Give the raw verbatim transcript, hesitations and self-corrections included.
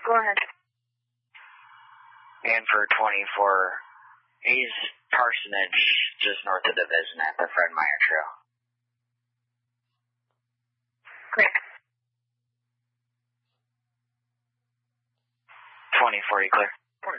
Go ahead. And for twenty-four, he's Parsonage, just north of Division at the Fred Meyer Trail. Great. twenty-four, you clear?